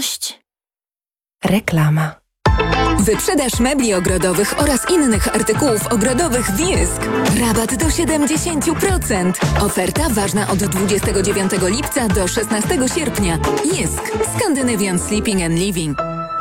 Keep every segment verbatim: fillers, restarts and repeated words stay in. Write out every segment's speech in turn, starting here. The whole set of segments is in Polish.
Wiadomość. Reklama. Wyprzedaż mebli ogrodowych oraz innych artykułów ogrodowych w Jysk. Rabat do siedemdziesiąt procent. Oferta ważna od dwudziestego dziewiątego lipca do szesnastego sierpnia. Jysk. Scandinavian Sleeping and Living.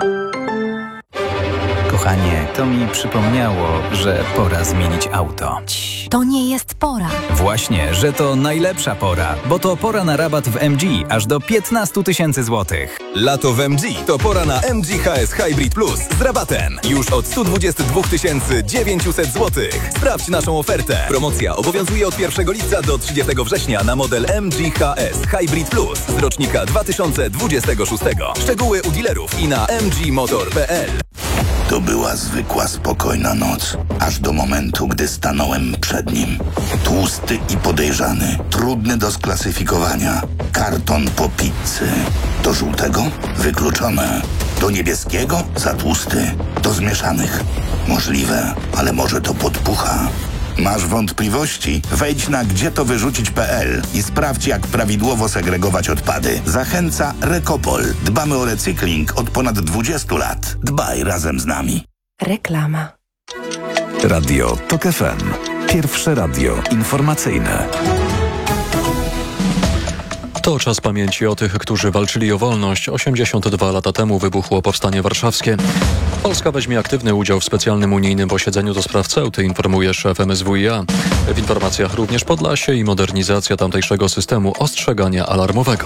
Kochanie, to mi przypomniało, że pora zmienić auto. To nie jest pora. Właśnie, że to najlepsza pora, bo to pora na rabat w M G aż do piętnaście tysięcy złotych. Lato w M G to pora na M G H S Hybrid Plus z rabatem. Już od sto dwadzieścia dwa tysiące dziewięćset złotych. Sprawdź naszą ofertę. Promocja obowiązuje od pierwszego lipca do trzydziestego września na model M G H S Hybrid Plus z rocznika dwa tysiące dwudziestego szóstego. Szczegóły u dealerów i na m g motor kropka p l. To była zwykła, spokojna noc, aż do momentu, gdy stanąłem przed nim. Tłusty i podejrzany, trudny do sklasyfikowania. Karton po pizzy. Do żółtego? Wykluczone. Do niebieskiego? Za tłusty. Do zmieszanych? Możliwe, ale może to podpucha. Masz wątpliwości? Wejdź na gdzie to wyrzucić kropka p l i sprawdź, jak prawidłowo segregować odpady. Zachęca Rekopol. Dbamy o recykling od ponad dwudziestu lat. Dbaj razem z nami. Reklama. Radio Tok F M. Pierwsze radio informacyjne. To czas pamięci o tych, którzy walczyli o wolność. osiemdziesiąt dwa lata temu wybuchło Powstanie Warszawskie. Polska weźmie aktywny udział w specjalnym unijnym posiedzeniu do spraw Ceuty, informuje szef M S W i A. W informacjach również Podlasie i modernizacja tamtejszego systemu ostrzegania alarmowego.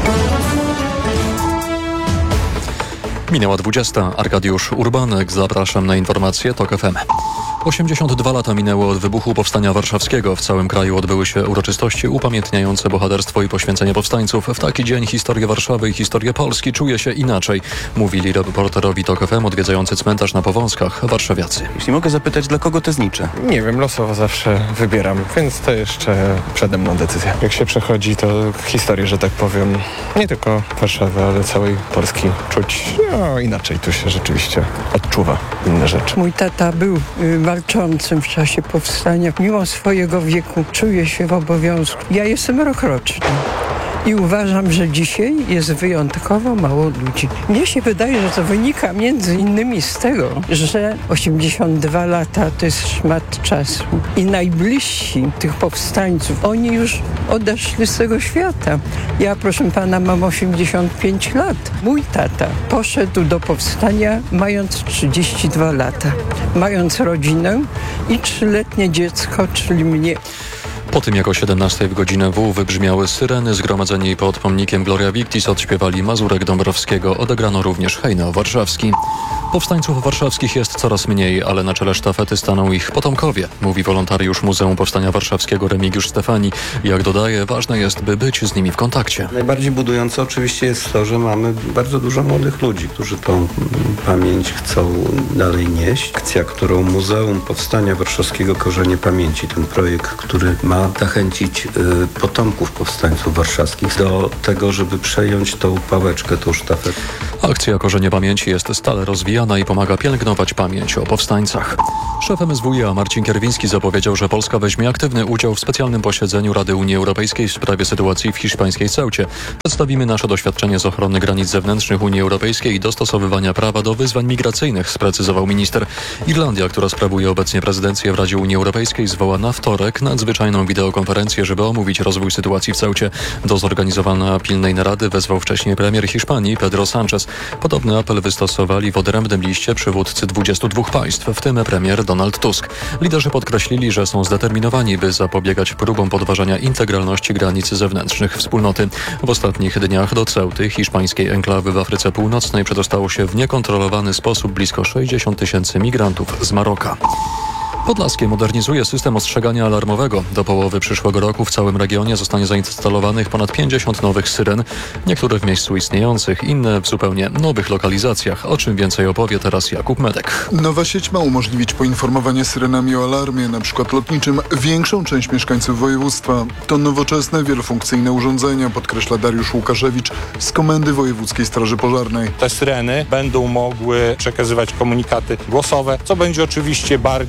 Minęła dwudziesta. Arkadiusz Urbanek. Zapraszam na informacje Tok F M. osiemdziesiąt dwa lata minęło od wybuchu Powstania Warszawskiego. W całym kraju odbyły się uroczystości upamiętniające bohaterstwo i poświęcenie powstańców. W taki dzień historię Warszawy i historię Polski czuje się inaczej, mówili reporterowi Tok F M odwiedzający cmentarz na Powązkach warszawiacy. Jeśli mogę zapytać, dla kogo to znicze? Nie wiem, losowo zawsze wybieram, więc to jeszcze przede mną decyzja. Jak się przechodzi, to historię, że tak powiem, nie tylko Warszawy, ale całej Polski czuć, no inaczej tu się rzeczywiście odczuwa inne rzeczy. Mój tata był y, walczącym w czasie powstania. Mimo swojego wieku czuje się w obowiązku. Ja jestem rokroczny. I uważam, że dzisiaj jest wyjątkowo mało ludzi. Mnie się wydaje, że to wynika między innymi z tego, że osiemdziesiąt dwa lata to jest szmat czasu. I najbliżsi tych powstańców, oni już odeszli z tego świata. Ja, proszę pana, mam osiemdziesiąt pięć lat. Mój tata poszedł do powstania mając trzydzieści dwa lata. Mając rodzinę i trzyletnie dziecko, czyli mnie. Po tym jak o siedemnastej w godzinę W wybrzmiały syreny, zgromadzeni pod pomnikiem Gloria Victis odśpiewali Mazurek Dąbrowskiego, odegrano również hejnał warszawski. Powstańców warszawskich jest coraz mniej, ale na czele sztafety staną ich potomkowie, mówi wolontariusz Muzeum Powstania Warszawskiego Remigiusz Stefani. Jak dodaje, ważne jest, by być z nimi w kontakcie. Najbardziej budujące oczywiście jest to, że mamy bardzo dużo młodych ludzi, którzy tą pamięć chcą dalej nieść. Akcja, którą Muzeum Powstania Warszawskiego Korzenie Pamięci, ten projekt, który ma zachęcić y, potomków powstańców warszawskich do tego, żeby przejąć tą pałeczkę, tą sztafetę. Akcja Korzenie Pamięci jest stale rozwijana i pomaga pielęgnować pamięć o powstańcach. Szef M S W i A Marcin Kierwiński zapowiedział, że Polska weźmie aktywny udział w specjalnym posiedzeniu Rady Unii Europejskiej w sprawie sytuacji w hiszpańskiej Ceucie. Przedstawimy nasze doświadczenie z ochrony granic zewnętrznych Unii Europejskiej i dostosowywania prawa do wyzwań migracyjnych, sprecyzował minister. Irlandia, która sprawuje obecnie prezydencję w Radzie Unii Europejskiej, zwoła na wtorek nadzwyczajną wideokonferencję, żeby omówić rozwój sytuacji w Ceucie. Do zorganizowania pilnej narady wezwał wcześniej premier Hiszpanii Pedro Sánchez. Podobny apel wystosowali w odrębnym liście przywódcy dwudziestu dwóch państw, w tym premier Donald Tusk. Liderzy podkreślili, że są zdeterminowani, by zapobiegać próbom podważania integralności granic zewnętrznych wspólnoty. W ostatnich dniach do Ceuty, hiszpańskiej enklawy w Afryce Północnej, przedostało się w niekontrolowany sposób blisko sześćdziesiąt tysięcy migrantów z Maroka. Podlaskie modernizuje system ostrzegania alarmowego. Do połowy przyszłego roku w całym regionie zostanie zainstalowanych ponad pięćdziesiąt nowych syren. Niektóre w miejscu istniejących, inne w zupełnie nowych lokalizacjach. O czym więcej opowie teraz Jakub Medek. Nowa sieć ma umożliwić poinformowanie syrenami o alarmie, np. lotniczym, większą część mieszkańców województwa. To nowoczesne, wielofunkcyjne urządzenia, podkreśla Dariusz Łukaszewicz z Komendy Wojewódzkiej Straży Pożarnej. Te syreny będą mogły przekazywać komunikaty głosowe, co będzie oczywiście bardziej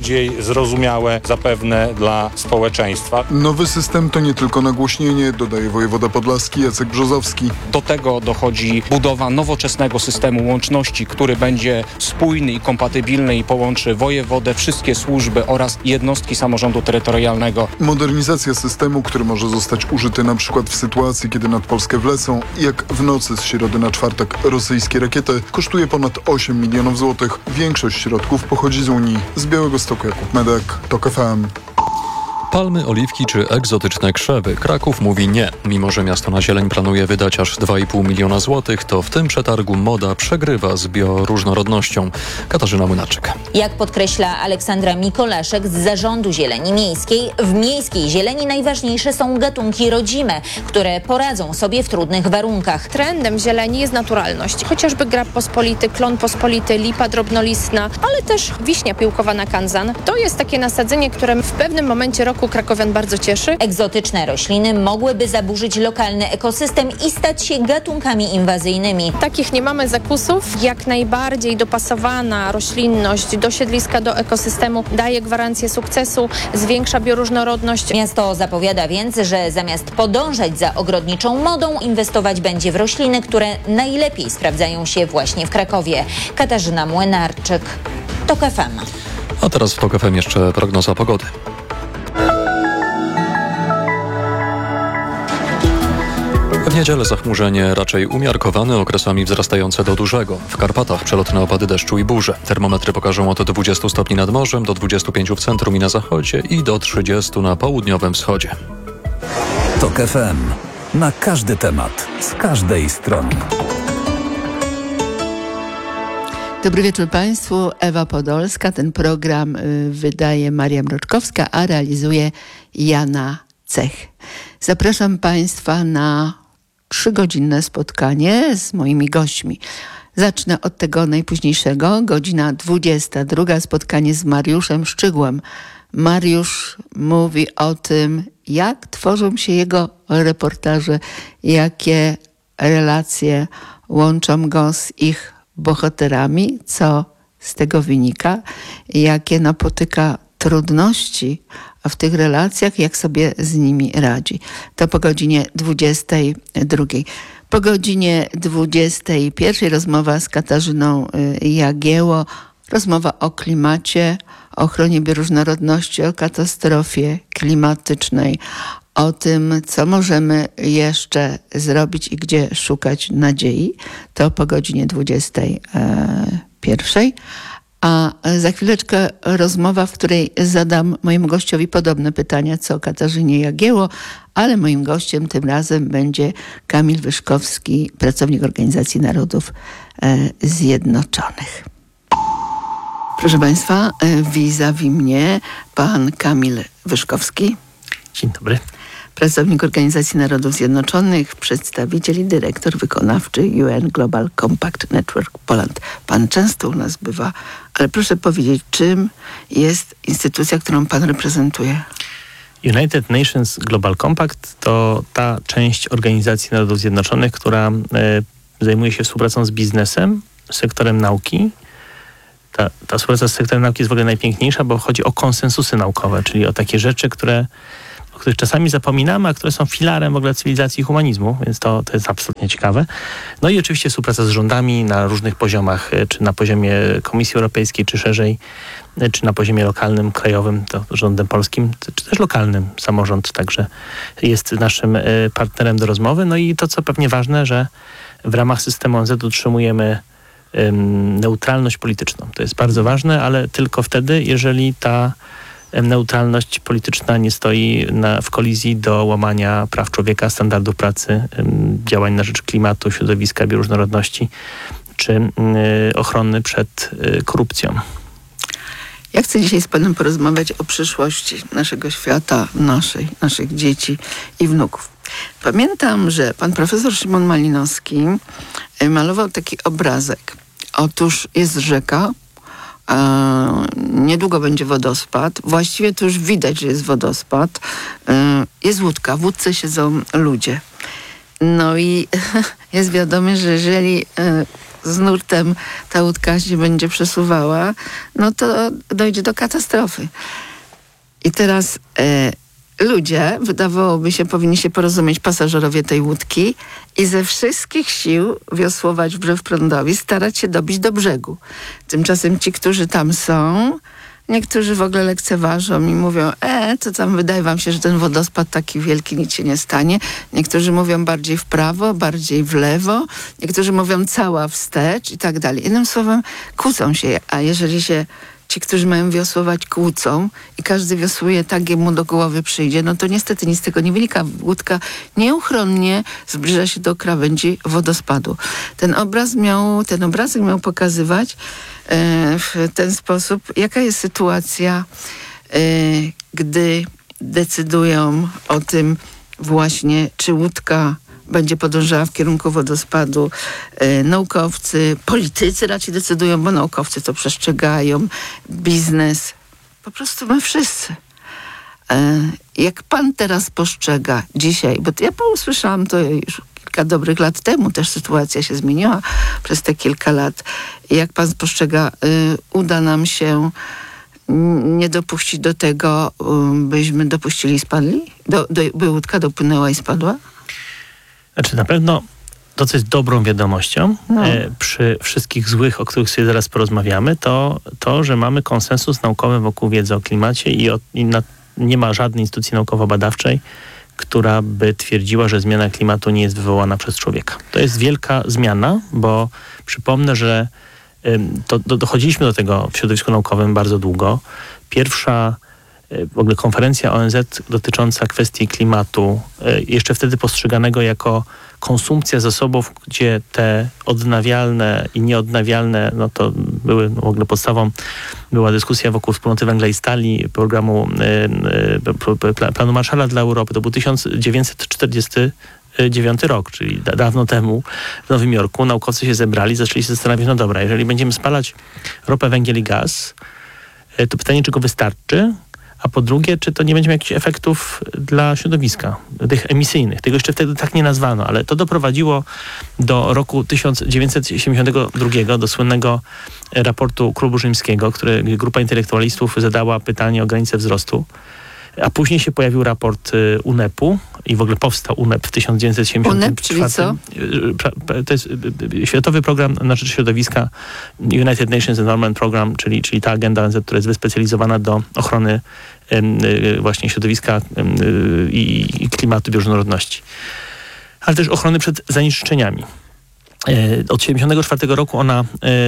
zrozumiałe zapewne dla społeczeństwa. Nowy system to nie tylko nagłośnienie, dodaje wojewoda podlaski Jacek Brzozowski. Do tego dochodzi budowa nowoczesnego systemu łączności, który będzie spójny i kompatybilny i połączy wojewodę, wszystkie służby oraz jednostki samorządu terytorialnego. Modernizacja systemu, który może zostać użyty na przykład w sytuacji, kiedy nad Polskę wlecą, jak w nocy z środy na czwartek, rosyjskie rakiety, kosztuje ponad osiem milionów złotych. Większość środków pochodzi z Unii. Z Białegostoku Jakub Medek, TOK F M. Palmy, oliwki czy egzotyczne krzewy. Kraków mówi nie. Mimo że miasto na zieleń planuje wydać aż dwa i pół miliona złotych, to w tym przetargu moda przegrywa z bioróżnorodnością. Katarzyna Młynarczyk. Jak podkreśla Aleksandra Mikolaszek z Zarządu Zieleni Miejskiej, w miejskiej zieleni najważniejsze są gatunki rodzime, które poradzą sobie w trudnych warunkach. Trendem zieleni jest naturalność. Chociażby grab pospolity, klon pospolity, lipa drobnolistna, ale też wiśnia piłkowana kanzan. To jest takie nasadzenie, które w pewnym momencie roku krakowian bardzo cieszy. Egzotyczne rośliny mogłyby zaburzyć lokalny ekosystem i stać się gatunkami inwazyjnymi. Takich nie mamy zakusów. Jak najbardziej dopasowana roślinność do siedliska, do ekosystemu daje gwarancję sukcesu, zwiększa bioróżnorodność. Miasto zapowiada więc, że zamiast podążać za ogrodniczą modą, inwestować będzie w rośliny, które najlepiej sprawdzają się właśnie w Krakowie. Katarzyna Młynarczyk, TOK F M. A teraz w TOK F M jeszcze prognoza pogody. W niedzielę zachmurzenie raczej umiarkowane, okresami wzrastające do dużego. W Karpatach przelotne opady deszczu i burze. Termometry pokażą od dwudziestu stopni nad morzem, do dwudziestu pięciu w centrum i na zachodzie i do trzydziestu na południowym wschodzie. TOK F M. Na każdy temat, z każdej strony. Dobry wieczór Państwu. Ewa Podolska. Ten program y, wydaje Maria Mroczkowska, a realizuje Jana Cech. Zapraszam Państwa na trzygodzinne spotkanie z moimi gośćmi. Zacznę od tego najpóźniejszego, godzina dwudziesta druga, spotkanie z Mariuszem Szczygłem. Mariusz mówi o tym, jak tworzą się jego reportaże, jakie relacje łączą go z ich bohaterami, co z tego wynika, jakie napotyka trudności w tych relacjach, jak sobie z nimi radzi. To po godzinie dwudziestej drugiej. Po godzinie dwudziestej pierwszej rozmowa z Katarzyną Jagieło, rozmowa o klimacie, o ochronie bioróżnorodności, o katastrofie klimatycznej, o tym, co możemy jeszcze zrobić i gdzie szukać nadziei. To po godzinie dwudziestej pierwszej. A za chwileczkę rozmowa, w której zadam mojemu gościowi podobne pytania, co Katarzynie Jagieło, ale moim gościem tym razem będzie Kamil Wyszkowski, pracownik Organizacji Narodów Zjednoczonych. Proszę Państwa, vis-a-vis mnie pan Kamil Wyszkowski. Dzień dobry. Pracownik Organizacji Narodów Zjednoczonych, przedstawiciel i dyrektor wykonawczy U N Global Compact Network Poland. Pan często u nas bywa, ale proszę powiedzieć, czym jest instytucja, którą pan reprezentuje? United Nations Global Compact to ta część Organizacji Narodów Zjednoczonych, która y, zajmuje się współpracą z biznesem, sektorem nauki. Ta, ta współpraca z sektorem nauki jest w ogóle najpiękniejsza, bo chodzi o konsensusy naukowe, czyli o takie rzeczy, które o których czasami zapominamy, a które są filarem w ogóle cywilizacji i humanizmu, więc to, to jest absolutnie ciekawe. No i oczywiście współpraca z rządami na różnych poziomach, czy na poziomie Komisji Europejskiej, czy szerzej, czy na poziomie lokalnym, krajowym, to rządem polskim, czy też lokalnym. Samorząd także jest naszym partnerem do rozmowy. No i to, co pewnie ważne, że w ramach systemu O N Z utrzymujemy um, neutralność polityczną. To jest bardzo ważne, ale tylko wtedy, jeżeli ta neutralność polityczna nie stoi na, w kolizji do łamania praw człowieka, standardów pracy, ym, działań na rzecz klimatu, środowiska, bioróżnorodności, czy y, ochrony przed y, korupcją. Ja chcę dzisiaj z panem porozmawiać o przyszłości naszego świata, naszej, naszych dzieci i wnuków. Pamiętam, że pan profesor Szymon Malinowski malował taki obrazek. Otóż jest rzeka, niedługo będzie wodospad. Właściwie to już widać, że jest wodospad. Jest łódka, w łódce siedzą ludzie. No i jest wiadomo, że jeżeli z nurtem ta łódka się będzie przesuwała, no to dojdzie do katastrofy. I teraz e, ludzie, wydawałoby się, powinni się porozumieć, pasażerowie tej łódki i ze wszystkich sił wiosłować wbrew prądowi, starać się dobić do brzegu. Tymczasem ci, którzy tam są, niektórzy w ogóle lekceważą i mówią, e, co tam, wydaje wam się, że ten wodospad taki wielki, nic się nie stanie. Niektórzy mówią bardziej w prawo, bardziej w lewo, niektórzy mówią cała wstecz i tak dalej. Jednym słowem, kłócą się, a jeżeli się ci, którzy mają wiosłować, kłócą i każdy wiosłuje tak, jak mu do głowy przyjdzie, no to niestety nic z tego nie wynika. Łódka nieuchronnie zbliża się do krawędzi wodospadu. Ten obraz miał, ten obrazek miał pokazywać e, w ten sposób, jaka jest sytuacja, e, gdy decydują o tym właśnie, czy łódka będzie podążała w kierunku wodospadu. E, naukowcy, politycy raczej decydują, bo naukowcy to przestrzegają. Biznes. Po prostu my wszyscy. E, jak pan teraz postrzega dzisiaj, bo to ja usłyszałam to już kilka dobrych lat temu, też sytuacja się zmieniła przez te kilka lat. Jak pan postrzega, e, uda nam się nie dopuścić do tego, byśmy dopuścili i spadli? Do, do, by łódka dopłynęła i spadła? Znaczy na pewno to, co jest dobrą wiadomością no. e, przy wszystkich złych, o których sobie zaraz porozmawiamy, to to, że mamy konsensus naukowy wokół wiedzy o klimacie i, o, i na, nie ma żadnej instytucji naukowo-badawczej, która by twierdziła, że zmiana klimatu nie jest wywołana przez człowieka. To jest wielka zmiana, bo przypomnę, że e, to, do, dochodziliśmy do tego w środowisku naukowym bardzo długo. Pierwsza w ogóle konferencja O N Z dotycząca kwestii klimatu, jeszcze wtedy postrzeganego jako konsumpcja zasobów, gdzie te odnawialne i nieodnawialne, no to były w ogóle podstawą, była dyskusja wokół wspólnoty węgla i stali, programu planu Marshalla dla Europy. To był tysiąc dziewięćset czterdziesty dziewiąty rok, czyli da, dawno temu w Nowym Jorku. Naukowcy się zebrali, zaczęli się zastanawiać, no dobra, jeżeli będziemy spalać ropę, węgiel i gaz, to pytanie, czy go wystarczy? A po drugie, czy to nie będzie miał jakichś efektów dla środowiska, tych emisyjnych. Tego jeszcze wtedy tak nie nazwano, ale to doprowadziło do roku tysiąc dziewięćset siedemdziesiątego drugiego, do słynnego raportu Klubu Rzymskiego, który grupa intelektualistów zadała pytanie o granicę wzrostu. A później się pojawił raport U N E P-u i w ogóle powstał U N E P w tysiąc dziewięćset siedemdziesiątym czwartym. U N E P, czyli co? To jest Światowy Program na rzecz Środowiska, United Nations Environment Program, czyli, czyli ta agenda O N Z, która jest wyspecjalizowana do ochrony właśnie środowiska i, i klimatu, bioróżnorodności. Ale też ochrony przed zanieczyszczeniami. Od siedemdziesiątego czwartego roku ona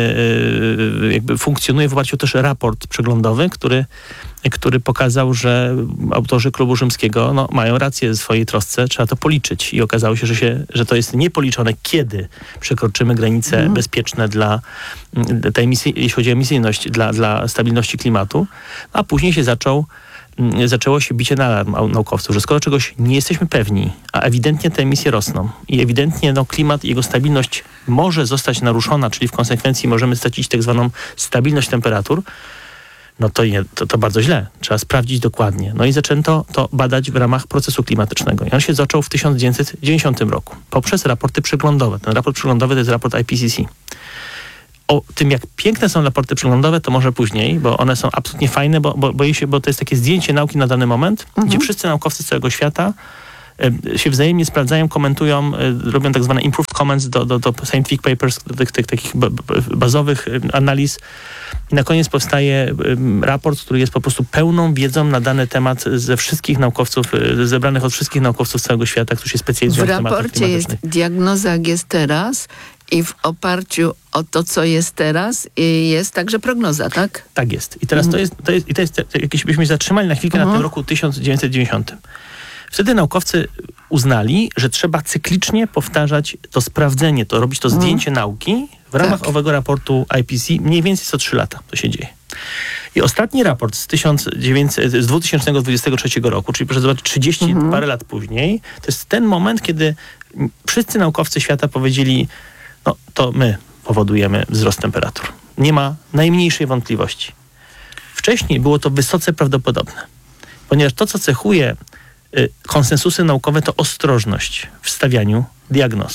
jakby funkcjonuje w oparciu o też raport przeglądowy, który, który pokazał, że autorzy Klubu Rzymskiego no, mają rację w swojej trosce, trzeba to policzyć. I okazało się, że, się, że to jest niepoliczone, kiedy przekroczymy granice mm. bezpieczne dla tej emisji, jeśli chodzi o emisyjność, dla, dla stabilności klimatu. A później się zaczął zaczęło się bicie na alarm naukowców, że skoro czegoś nie jesteśmy pewni, a ewidentnie te emisje rosną i ewidentnie no, klimat i jego stabilność może zostać naruszona, czyli w konsekwencji możemy stracić tak zwaną stabilność temperatur, no to, nie, to, to bardzo źle. Trzeba sprawdzić dokładnie. No i zaczęto to badać w ramach procesu klimatycznego. I on się zaczął w tysiąc dziewięćset dziewięćdziesiątym roku poprzez raporty przeglądowe. Ten raport przeglądowy to jest raport I P C C. O tym, jak piękne są raporty przeglądowe, to może później, bo one są absolutnie fajne, bo, bo, boję się, bo to jest takie zdjęcie nauki na dany moment, mhm. gdzie wszyscy naukowcy z całego świata y, się wzajemnie sprawdzają, komentują, y, robią tak zwane improved comments do, do, do scientific papers, do tych, tych takich bazowych y, analiz. I na koniec powstaje y, raport, który jest po prostu pełną wiedzą na dany temat ze wszystkich naukowców, y, zebranych od wszystkich naukowców z całego świata, którzy się specjalizują w, w tematach klimatycznych. W raporcie jest diagnoza, jak jest teraz, i w oparciu o to, co jest teraz, jest także prognoza, tak? Tak jest. I teraz mm. to jest, to jest, i to jest jakieś, byśmy zatrzymali na chwilkę mm. na tym roku tysiąc dziewięćset dziewięćdziesiątym. Wtedy naukowcy uznali, że trzeba cyklicznie powtarzać to sprawdzenie, to robić to mm. zdjęcie nauki w ramach tak. owego raportu I P C C mniej więcej co trzy lata to się dzieje. I ostatni raport z, z dwa tysiące dwudziestego trzeciego roku, czyli proszę zobaczyć, trzydzieści mm-hmm. parę lat później, to jest ten moment, kiedy wszyscy naukowcy świata powiedzieli, no to my powodujemy wzrost temperatur. Nie ma najmniejszej wątpliwości. Wcześniej było to wysoce prawdopodobne, ponieważ to, co cechuje y, konsensusy naukowe, to ostrożność w stawianiu diagnoz.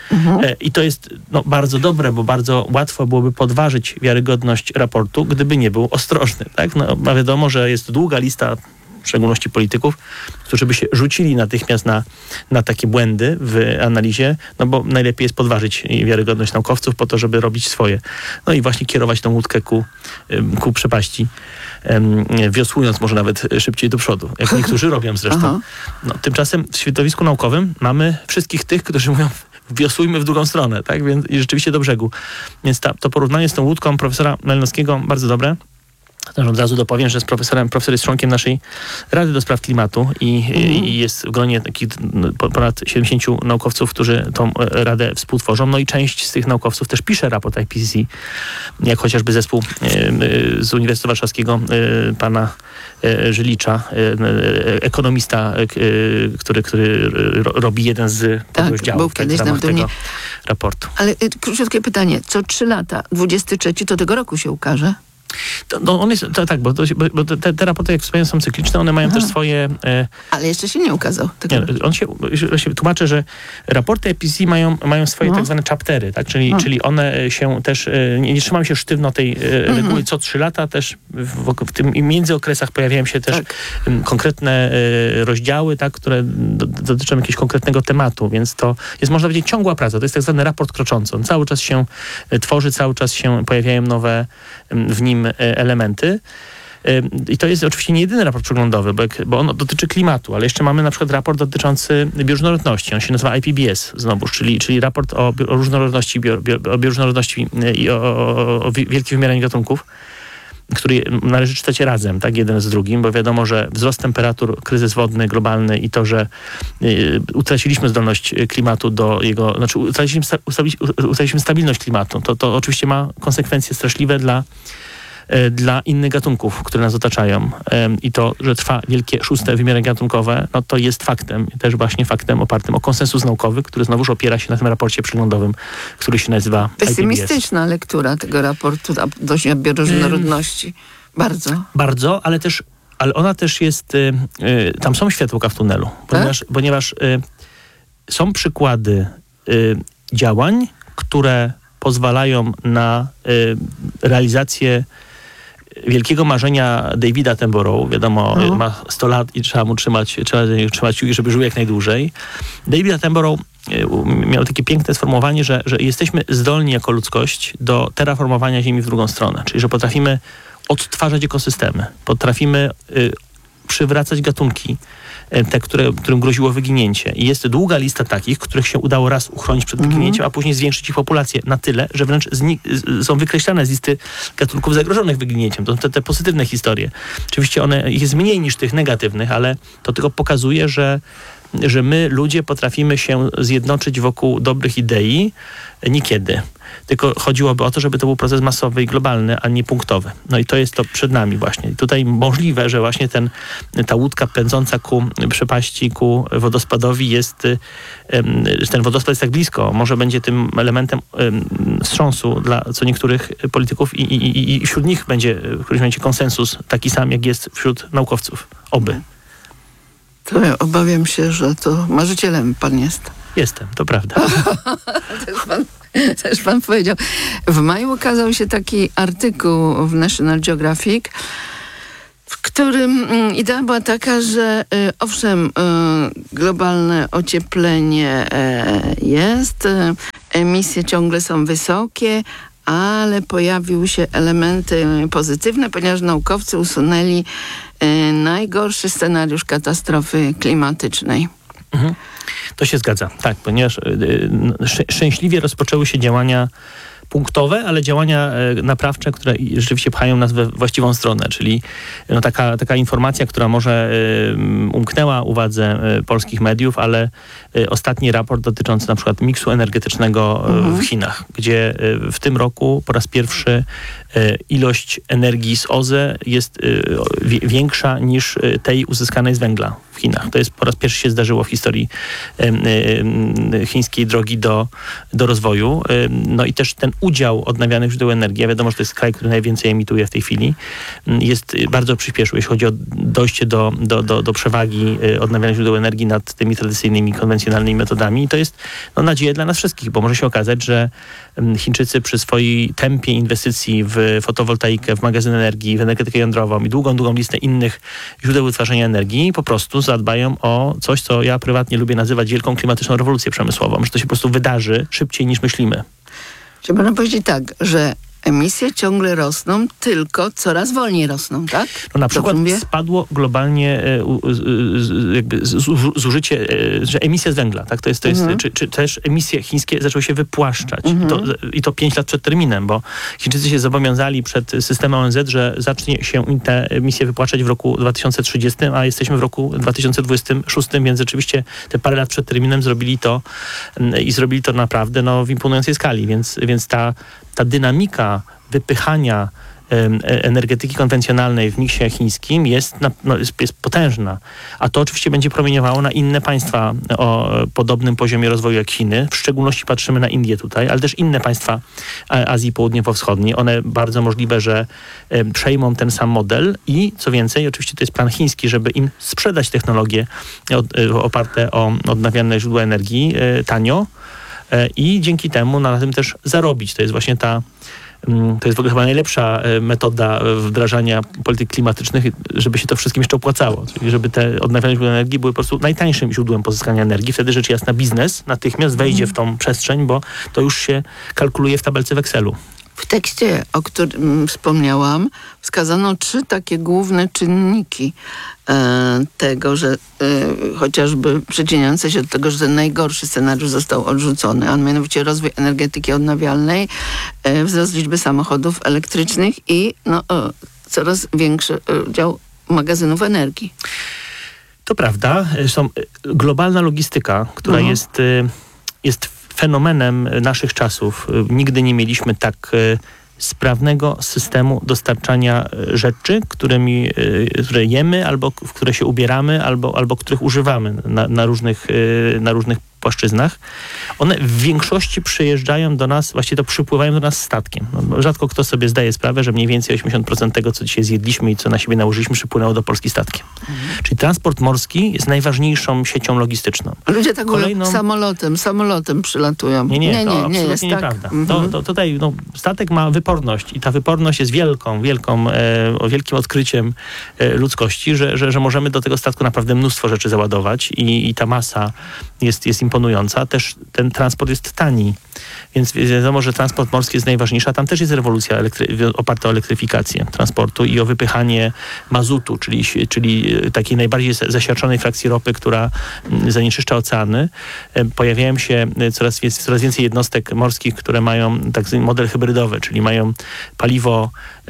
Mhm. I to jest no, bardzo dobre, bo bardzo łatwo byłoby podważyć wiarygodność raportu, gdyby nie był ostrożny. Tak? No, a wiadomo, że jest długa lista, w szczególności polityków, którzy by się rzucili natychmiast na, na takie błędy w analizie, no bo najlepiej jest podważyć wiarygodność naukowców po to, żeby robić swoje. No i właśnie kierować tą łódkę ku, ku przepaści, wiosłując może nawet szybciej do przodu, jak niektórzy robią zresztą. No, tymczasem w środowisku naukowym mamy wszystkich tych, którzy mówią, wiosłujmy w drugą stronę, tak? Więc i rzeczywiście do brzegu. Więc ta, to porównanie z tą łódką profesora Malinowskiego bardzo dobre. Też od razu dopowiem, że z profesorem, profesor jest członkiem naszej Rady do Spraw Klimatu i, mm. i jest w gronie takich ponad siedemdziesięciu naukowców, którzy tą radę współtworzą. No i część z tych naukowców też pisze raport I P C C, jak chociażby zespół y, z Uniwersytetu Warszawskiego y, pana y, Żylicza, y, ekonomista, y, który, który robi jeden z tak, rozdziałów był kiedyś w ramach na tego raportu. Ale y, króciutkie pytanie, co trzy lata, dwudziesty trzeci to tego roku się ukaże? To, no on jest, to, tak, bo, to, bo te, te raporty, jak wspomniałem, są cykliczne, one mają Aha. też swoje... E, Ale jeszcze się nie ukazał. Nie, on się, się tłumaczy, że raporty I P C C mają, mają swoje no. tak zwane chaptery, tak? czyli, no. czyli one się też, e, nie, nie trzymają się sztywno tej e, mhm. reguły co trzy lata, też w, w tym międzyokresach pojawiają się też tak. m, konkretne e, rozdziały, tak, które do, dotyczą jakiegoś konkretnego tematu, więc to jest, można powiedzieć, ciągła praca. To jest tak zwany raport kroczący. On cały czas się e, tworzy, cały czas się pojawiają nowe m, w nim elementy. I to jest oczywiście nie jedyny raport przeglądowy, bo, bo on dotyczy klimatu, ale jeszcze mamy na przykład raport dotyczący bioróżnorodności. On się nazywa I P B S znowuż, czyli, czyli raport o, bio, o różnorodności, bio, bio, o bioróżnorodności i o, o, o wielkim wymieraniu gatunków, który należy czytać razem, tak, jeden z drugim, bo wiadomo, że wzrost temperatur, kryzys wodny, globalny i to, że y, utraciliśmy zdolność klimatu do jego, znaczy utraciliśmy, sta, utraciliśmy stabilność klimatu, to, to oczywiście ma konsekwencje straszliwe dla dla innych gatunków, które nas otaczają. I to, że trwa wielkie szóste wymieranie gatunkowe, no to jest faktem, też właśnie faktem opartym o konsensus naukowy, który znowuż opiera się na tym raporcie przeglądowym, który się nazywa Pesymistyczna I P B S. Lektura tego raportu dość o bioróżnorodności. Bardzo. Bardzo, ale też, ale ona też jest, y, y, tam są światłoka w tunelu, ponieważ, tak? ponieważ y, są przykłady y, działań, które pozwalają na y, realizację wielkiego marzenia Davida Attenborough. Wiadomo, no. ma sto lat i trzeba mu trzymać, trzeba trzymać kciuki, żeby żył jak najdłużej. David Attenborough miał takie piękne sformułowanie, że, że jesteśmy zdolni jako ludzkość do terraformowania Ziemi w drugą stronę. Czyli, że potrafimy odtwarzać ekosystemy, potrafimy y, przywracać gatunki, te, które, którym groziło wyginięcie. I jest długa lista takich, których się udało raz uchronić przed wyginięciem, mm. a później zwiększyć ich populację na tyle, że wręcz zni- są wykreślane z listy gatunków zagrożonych wyginięciem. To są te, te pozytywne historie. Oczywiście one, ich jest mniej niż tych negatywnych, ale to tylko pokazuje, że że my, ludzie, potrafimy się zjednoczyć wokół dobrych idei niekiedy. Tylko chodziłoby o to, żeby to był proces masowy i globalny, a nie punktowy. No i to jest to przed nami właśnie. I tutaj możliwe, że właśnie ten, ta łódka pędząca ku przepaści, ku wodospadowi jest, że ten wodospad jest tak blisko. Może będzie tym elementem wstrząsu dla co niektórych polityków i, i, i wśród nich będzie w którymś momencie konsensus taki sam, jak jest wśród naukowców. Oby. To ja obawiam się, że to marzycielem pan jest. Jestem, to prawda. też, pan, też pan powiedział. W maju ukazał się taki artykuł w National Geographic, w którym y, idea była taka, że y, owszem, y, globalne ocieplenie y, jest, y, emisje ciągle są wysokie, ale pojawiły się elementy pozytywne, ponieważ naukowcy usunęli y, najgorszy scenariusz katastrofy klimatycznej. Mhm. To się zgadza, tak, ponieważ y, sz- szczęśliwie rozpoczęły się działania punktowe, ale działania e, naprawcze, które rzeczywiście pchają nas we właściwą stronę, czyli no, taka, taka informacja, która może e, umknęła uwadze e, polskich mediów, ale e, ostatni raport dotyczący na przykład miksu energetycznego e, mhm. w Chinach, gdzie e, w tym roku po raz pierwszy ilość energii z O Z E jest większa niż tej uzyskanej z węgla w Chinach. To jest po raz pierwszy się zdarzyło w historii chińskiej drogi do, do rozwoju. No i też ten udział odnawialnych źródeł energii, a wiadomo, że to jest kraj, który najwięcej emituje w tej chwili, jest bardzo przyspieszył, jeśli chodzi o dojście do, do, do, do przewagi odnawialnych źródeł energii nad tymi tradycyjnymi, konwencjonalnymi metodami. I to jest no, nadzieja dla nas wszystkich, bo może się okazać, że Chińczycy przy swojej tempie inwestycji w fotowoltaikę, w magazyn energii, w energetykę jądrową i długą, długą listę innych źródeł wytwarzania energii po prostu zadbają o coś, co ja prywatnie lubię nazywać wielką klimatyczną rewolucję przemysłową, że to się po prostu wydarzy szybciej niż myślimy. Czy można powiedzieć tak, że emisje ciągle rosną, tylko coraz wolniej rosną, tak? No na przykład spadło globalnie e, e, jakby z, zużycie, e, że emisja z węgla, tak? To jest, to jest mhm. czy, czy też emisje chińskie zaczęły się wypłaszczać. Mhm. To, I to pięć lat przed terminem, bo Chińczycy się zobowiązali przed systemem O N Z, że zacznie się im te emisje wypłaszczać w roku dwa tysiące trzydziestym, a jesteśmy w roku dwa tysiące dwudziestym szóstym, więc rzeczywiście te parę lat przed terminem zrobili to i zrobili to naprawdę no, w imponującej skali, więc, więc ta Ta dynamika wypychania energetyki konwencjonalnej w miksie chińskim jest, no, jest, jest potężna. A to oczywiście będzie promieniowało na inne państwa o podobnym poziomie rozwoju jak Chiny. W szczególności patrzymy na Indię tutaj, ale też inne państwa Azji Południowo-Wschodniej. One bardzo możliwe, że przejmą ten sam model i co więcej, oczywiście to jest plan chiński, żeby im sprzedać technologie oparte o odnawialne źródła energii tanio i dzięki temu na tym też zarobić. To jest właśnie ta To jest w ogóle chyba najlepsza metoda wdrażania polityk klimatycznych, żeby się to wszystkim jeszcze opłacało. Czyli żeby te odnawialne źródła energii były po prostu najtańszym źródłem pozyskania energii. Wtedy rzecz jasna biznes natychmiast wejdzie w tą przestrzeń, bo to już się kalkuluje w tabelce w Excelu. W tekście, o którym wspomniałam, wskazano trzy takie główne czynniki e, tego, że e, chociażby przyczyniające się do tego, że ten najgorszy scenariusz został odrzucony, a mianowicie rozwój energetyki odnawialnej, e, wzrost liczby samochodów elektrycznych i no, o, coraz większy udział magazynów energii. To prawda. Zresztą globalna logistyka, która mhm. jest, jest fenomenem naszych czasów. Nigdy nie mieliśmy tak sprawnego systemu dostarczania rzeczy, którymi, które jemy, albo w które się ubieramy, albo, albo których używamy na, na, różnych, na różnych płaszczyznach. One w większości przyjeżdżają do nas, właściwie to przypływają do nas statkiem. No, rzadko kto sobie zdaje sprawę, że mniej więcej osiemdziesiąt procent tego, co dzisiaj zjedliśmy i co na siebie nałożyliśmy, przypłynęło do Polski statkiem. Mhm. Czyli transport morski jest najważniejszą siecią logistyczną. Ludzie tak Kolejną... samolotem, samolotem przylatują. Nie, nie, nie, to nie, absolutnie nie jest nieprawda. Tak. Mhm. To, to, tutaj no, statek ma wyporność i ta wyporność jest wielką, wielką, e, wielkim odkryciem e, ludzkości, że, że, że możemy do tego statku naprawdę mnóstwo rzeczy załadować i, i ta masa jest, jest imponująca. Też ten transport jest tani, więc wiadomo, że transport morski jest najważniejszy, a tam też jest rewolucja elektry- oparta o elektryfikację transportu i o wypychanie mazutu, czyli, czyli takiej najbardziej zasiarczonej frakcji ropy, która zanieczyszcza oceany. Pojawiają się coraz, jest coraz więcej jednostek morskich, które mają tak zwany model hybrydowy, czyli mają paliwo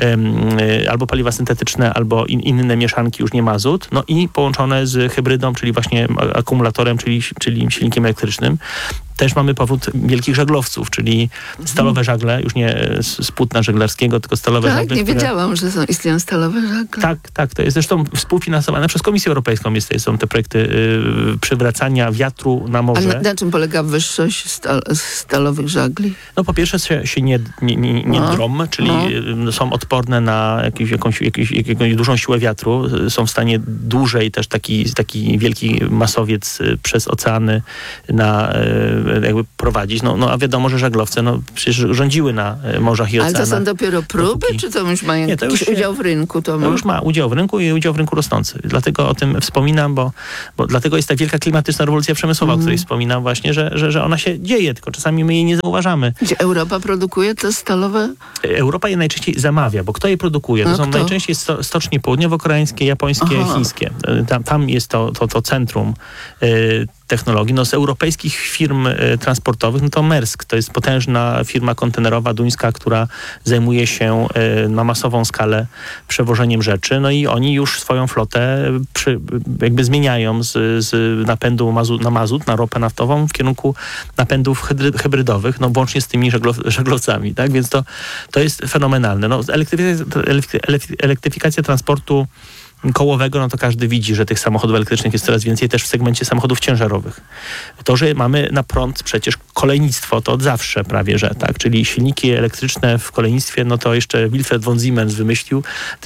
albo paliwa syntetyczne, albo in, inne mieszanki, już nie mazut, no i połączone z hybrydą, czyli właśnie akumulatorem, czyli, czyli silnikiem elektrycznym. Też mamy powód wielkich żaglowców, czyli stalowe żagle, już nie z płótna żeglarskiego, tylko stalowe tak, żagle. Nie które... wiedziałam, że są, istnieją stalowe żagle. Tak, tak. To jest zresztą współfinansowane przez Komisję Europejską. Jest, są te projekty y, przywracania wiatru na morze. A na, na czym polega wyższość stal, stalowych żagli? No po pierwsze się, się nie, nie, nie, nie no. drą, czyli no. są odporne na jakąś, jakąś, jakąś, jakąś dużą siłę wiatru. Są w stanie dłużej też taki, taki wielki masowiec przez oceany na jakby prowadzić. No, no a wiadomo, że żaglowce no, przecież rządziły na morzach i oceanach. Ale to są dopiero próby, dopóki... czy to już mają nie, to już udział w rynku? To, to już ma udział w rynku i udział w rynku rosnący. Dlatego o tym wspominam, bo, bo dlatego jest ta wielka klimatyczna rewolucja przemysłowa, mm. o której wspominam właśnie, że, że, że ona się dzieje, tylko czasami my jej nie zauważamy. Gdzie Europa produkuje te stalowe? Europa je najczęściej zamawia, bo kto je produkuje? To no są kto? najczęściej sto, stocznie południowo-koreańskie, japońskie, Aha. chińskie. Tam, tam jest to, to, to centrum y, technologii. No, z europejskich firm y, transportowych transportowych, no to Maersk, to jest potężna firma kontenerowa duńska, która zajmuje się y, na masową skalę przewożeniem rzeczy, no i oni już swoją flotę przy, jakby zmieniają z, z napędu mazu, na mazut, na ropę naftową w kierunku napędów hydry, hybrydowych, no włącznie z tymi żeglow, żeglowcami, tak? Więc to, to jest fenomenalne. No, elektryfikacja, elektryfikacja transportu kołowego, no to każdy widzi, że tych samochodów elektrycznych jest coraz więcej też w segmencie samochodów ciężarowych. To, że mamy na prąd przecież kolejnictwo, to od zawsze prawie, że tak, czyli silniki elektryczne w kolejnictwie, no to jeszcze Wilfred von Siemens wymyślił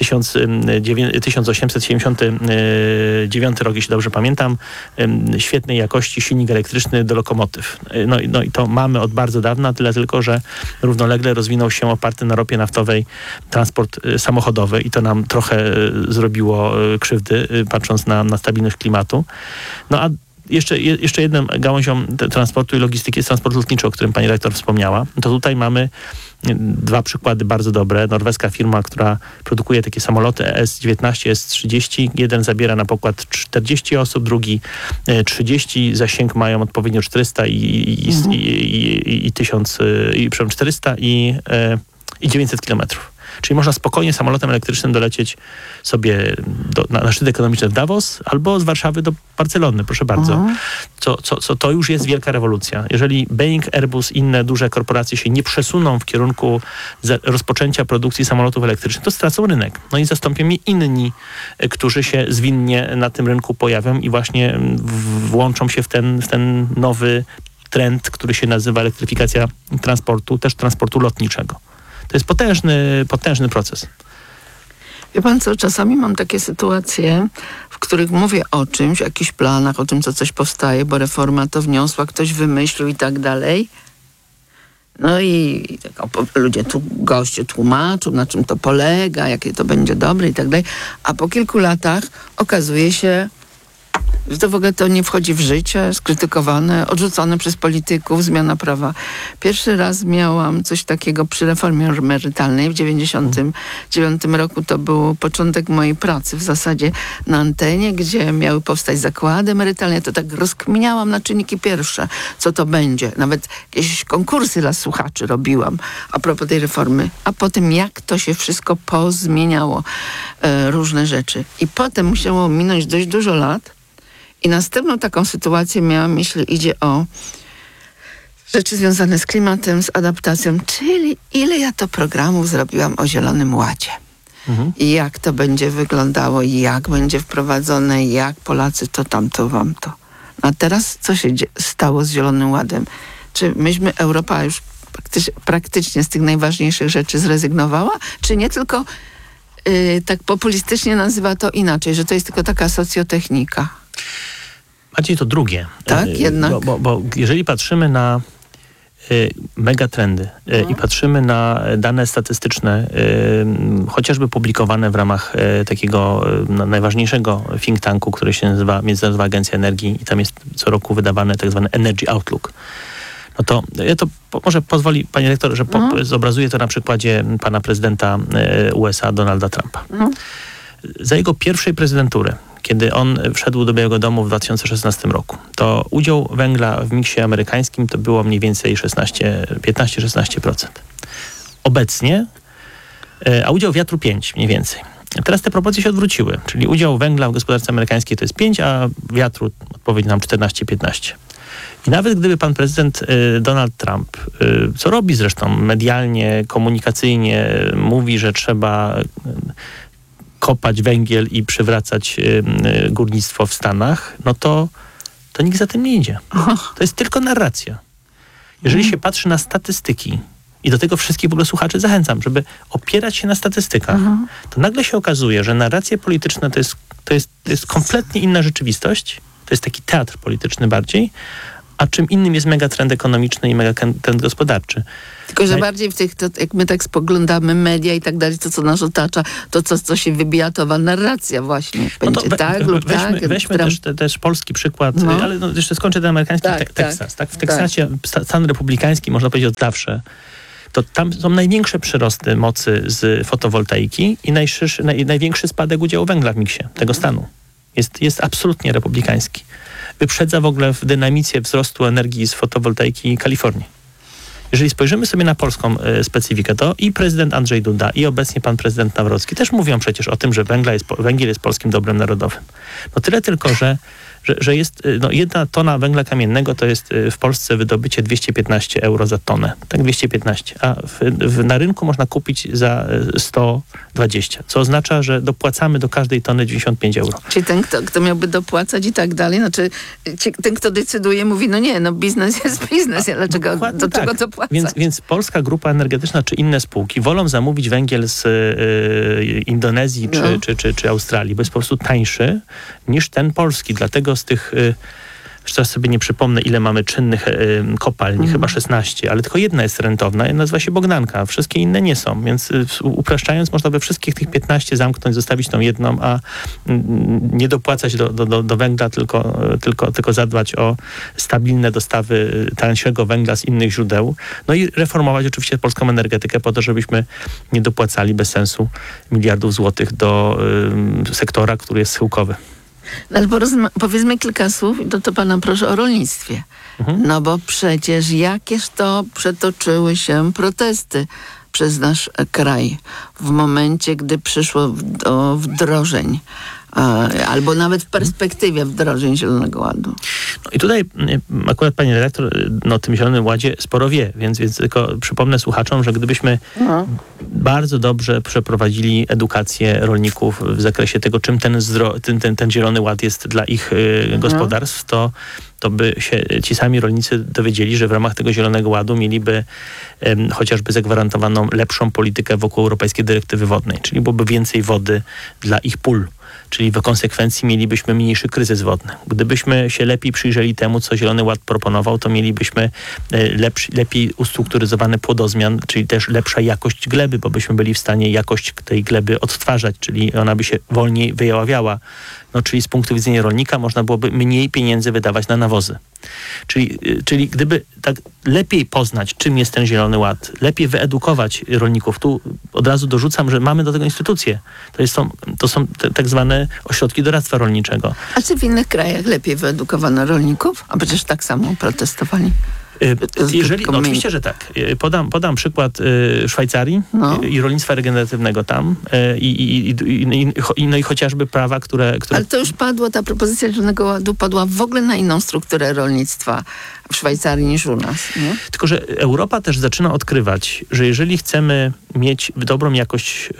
tysiąc osiemset siedemdziesiąty dziewiąty rok, jeśli dobrze pamiętam, świetnej jakości silnik elektryczny do lokomotyw. No, no i to mamy od bardzo dawna, tyle tylko, że równolegle rozwinął się oparty na ropie naftowej transport samochodowy i to nam trochę zrobiło krzywdy, patrząc na, na stabilność klimatu. No a jeszcze, jeszcze jedną gałązią transportu i logistyki jest transport lotniczy, o którym pani rektor wspomniała. To tutaj mamy dwa przykłady bardzo dobre. Norweska firma, która produkuje takie samoloty E S dziewiętnaście, E S trzydzieści. Jeden zabiera na pokład czterdzieści osób, drugi trzydzieści. Zasięg mają odpowiednio czterysta i, i, mhm. i, i, i tysiąc, i przepraszam, czterysta i, i dziewięćset kilometrów. Czyli można spokojnie samolotem elektrycznym dolecieć sobie do, na, na szczyt ekonomiczny w Davos albo z Warszawy do Barcelony, proszę bardzo. Mhm. Co, co, co to już jest wielka rewolucja. Jeżeli Boeing, Airbus i inne duże korporacje się nie przesuną w kierunku rozpoczęcia produkcji samolotów elektrycznych, to stracą rynek. No i zastąpią je inni, którzy się zwinnie na tym rynku pojawią i właśnie włączą się w ten, w ten nowy trend, który się nazywa elektryfikacja transportu, też transportu lotniczego. To jest potężny, potężny proces. Wie pan co, czasami mam takie sytuacje, w których mówię o czymś, o jakichś planach, o tym, co coś powstaje, bo reforma to wniosła, ktoś wymyślił i tak dalej. No i ludzie, tu, goście tłumaczą, na czym to polega, jakie to będzie dobre i tak dalej. A po kilku latach okazuje się, że to w ogóle to nie wchodzi w życie, skrytykowane, odrzucone przez polityków, zmiana prawa. Pierwszy raz miałam coś takiego przy reformie emerytalnej w dziewięćdziesiątym dziewiątym roku. To był początek mojej pracy w zasadzie na antenie, gdzie miały powstać zakłady emerytalne. Ja to tak rozkminiałam na czynniki pierwsze, co to będzie. Nawet jakieś konkursy dla słuchaczy robiłam a propos tej reformy. A potem jak to się wszystko pozmieniało, e, różne rzeczy. I potem musiało minąć dość dużo lat. I następną taką sytuację miałam, jeśli idzie o rzeczy związane z klimatem, z adaptacją, czyli ile ja to programów zrobiłam o Zielonym Ładzie. Mhm. I jak to będzie wyglądało, i jak będzie wprowadzone, i jak Polacy to tamto, wam to. A teraz co się stało z Zielonym Ładem? Czy myśmy, Europa już praktycznie, praktycznie z tych najważniejszych rzeczy zrezygnowała? Czy nie, tylko yy, tak populistycznie nazywa to inaczej, że to jest tylko taka socjotechnika? Bardziej to drugie. Tak, jednak. Bo, bo, bo jeżeli patrzymy na y, megatrendy y, no. i patrzymy na dane statystyczne, y, chociażby publikowane w ramach y, takiego y, najważniejszego think tanku, który się nazywa Międzynarodowa Agencja Energii i tam jest co roku wydawane tak zwany Energy Outlook. No to ja to po, może pozwoli pani rektor, że po, no. zobrazuję to na przykładzie pana prezydenta y, U S A Donalda Trumpa. No. Za jego pierwszej prezydentury, kiedy on wszedł do Białego Domu w dwa tysiące szesnastym roku, to udział węgla w miksie amerykańskim to było mniej więcej piętnaście do szesnastu procent. Obecnie, a udział wiatru pięć mniej więcej. Teraz te proporcje się odwróciły, czyli udział węgla w gospodarce amerykańskiej to jest pięć, a wiatru odpowiednio nam czternaście piętnaście. I nawet gdyby pan prezydent y, Donald Trump, y, co robi zresztą medialnie, komunikacyjnie, y, mówi, że trzeba y, kopać węgiel i przywracać y, y, górnictwo w Stanach, no to, to nikt za tym nie idzie. To jest tylko narracja. Jeżeli się patrzy na statystyki, i do tego wszystkich w ogóle słuchaczy zachęcam, żeby opierać się na statystykach, mhm. to nagle się okazuje, że narracje polityczne to jest, to jest, to jest kompletnie inna rzeczywistość, to jest taki teatr polityczny bardziej, a czym innym jest megatrend ekonomiczny i megatrend gospodarczy. Tylko, że bardziej w tych, to, jak my tak spoglądamy media i tak dalej, to co nas otacza, to co, co się wybija, to narracja właśnie. Będzie no to tak we, lub weźmy, tak. Weźmy też, te, też polski przykład, no. ale no, jeszcze skończę ten amerykański tak, te, Teksas. Tak. Tak? W Teksasie tak. Stan republikański, można powiedzieć od zawsze, to tam są największe przyrosty mocy z fotowoltaiki i najszerszy, naj, największy spadek udziału węgla w miksie tego stanu. Jest, jest absolutnie republikański. wyprzedza w ogóle w dynamice wzrostu energii z fotowoltaiki Kalifornii. Jeżeli spojrzymy sobie na polską e, specyfikę, to i prezydent Andrzej Duda, i obecnie pan prezydent Nawrocki też mówią przecież o tym, że węgla jest, węgiel jest polskim dobrem narodowym. No tyle tylko, że, że, że jest no, jedna tona węgla kamiennego to jest w Polsce wydobycie dwieście piętnaście euro za tonę. Tak, dwieście piętnaście. A w, w, na rynku można kupić za sto dwadzieścia, co oznacza, że dopłacamy do każdej tony dziewięćdziesiąt pięć euro. Czyli ten, kto, kto miałby dopłacać i tak dalej, znaczy ci, ten, kto decyduje, mówi, no nie, no biznes jest biznes, ale czego, do tak. czego dopłacać? Więc, więc Polska Grupa Energetyczna czy inne spółki wolą zamówić węgiel z y, Indonezji czy, no. czy, czy, czy Australii, bo jest po prostu tańszy niż ten polski. Dlatego z tych... Y, Teraz sobie nie przypomnę, ile mamy czynnych y, kopalni, mm. chyba szesnaście, ale tylko jedna jest rentowna, nazywa się Bogdanka, wszystkie inne nie są, więc y, upraszczając można by wszystkich tych piętnaście zamknąć, zostawić tą jedną, a y, nie dopłacać do, do, do, do węgla, tylko, y, tylko, tylko zadbać o stabilne dostawy tańszego węgla z innych źródeł. No i reformować oczywiście polską energetykę po to, żebyśmy nie dopłacali bez sensu miliardów złotych do y, sektora, który jest schyłkowy. No ale porozma- powiedzmy kilka słów, to, to pana proszę o rolnictwie. Mhm. No bo przecież jakież to przetoczyły się protesty przez nasz kraj w momencie, gdy przyszło do wdrożeń. Albo nawet w perspektywie wdrożeń Zielonego Ładu. No i tutaj akurat pani redaktor no, o tym Zielonym Ładzie sporo wie, więc, więc tylko przypomnę słuchaczom, że gdybyśmy no. bardzo dobrze przeprowadzili edukację rolników w zakresie tego, czym ten, zdro, ten, ten, ten Zielony Ład jest dla ich y, gospodarstw, to to by się ci sami rolnicy dowiedzieli, że w ramach tego Zielonego Ładu mieliby um, chociażby zagwarantowaną lepszą politykę wokół Europejskiej Dyrektywy Wodnej, czyli byłoby więcej wody dla ich pól. Czyli w konsekwencji mielibyśmy mniejszy kryzys wodny. Gdybyśmy się lepiej przyjrzeli temu, co Zielony Ład proponował, to mielibyśmy lepszy, lepiej ustrukturyzowany płodozmian, czyli też lepsza jakość gleby, bo byśmy byli w stanie jakość tej gleby odtwarzać, czyli ona by się wolniej wyjaławiała. No, czyli z punktu widzenia rolnika można byłoby mniej pieniędzy wydawać na nawozy. Czyli, czyli gdyby tak lepiej poznać, czym jest ten Zielony Ład, lepiej wyedukować rolników, tu od razu dorzucam, że mamy do tego instytucje. To, jest, są, to są te, tak zwane ośrodki doradztwa rolniczego. A czy w innych krajach lepiej wyedukowano rolników? A przecież tak samo protestowali. Jeżeli, no oczywiście, że tak. Podam, podam przykład y, Szwajcarii no. i rolnictwa regeneratywnego tam y, i, i, i, i, i, no i chociażby prawa, które, które... Ale to już padło, ta propozycja Zielonego Ładu padła w ogóle na inną strukturę rolnictwa w Szwajcarii niż u nas. Nie? Tylko, że Europa też zaczyna odkrywać, że jeżeli chcemy mieć dobrą jakość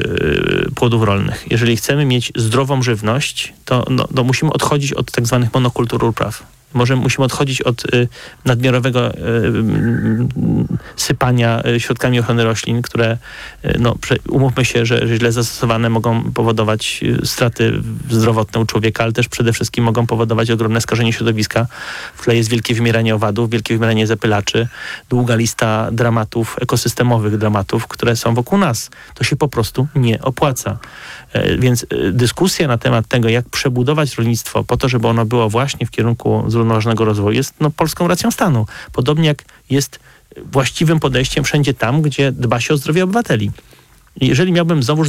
y, płodów rolnych, jeżeli chcemy mieć zdrową żywność, to, no, to musimy odchodzić od tak zwanych monokultur upraw. Może musimy odchodzić od y, nadmiarowego y, y, sypania y, środkami ochrony roślin, które, y, no, prze, umówmy się, że, że źle zastosowane mogą powodować y, straty zdrowotne u człowieka, ale też przede wszystkim mogą powodować ogromne skażenie środowiska. W tle jest wielkie wymieranie owadów, wielkie wymieranie zapylaczy, długa lista dramatów, ekosystemowych dramatów, które są wokół nas. To się po prostu nie opłaca. Y, więc y, dyskusja na temat tego, jak przebudować rolnictwo po to, żeby ono było właśnie w kierunku zrównoważonego rozwoju, jest no, polską racją stanu. Podobnie jak jest właściwym podejściem wszędzie tam, gdzie dba się o zdrowie obywateli. Jeżeli miałbym znowu